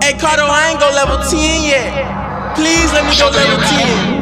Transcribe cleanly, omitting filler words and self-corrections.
Hey, Cardo, I ain't go level 10 yet. Please let me go level 10.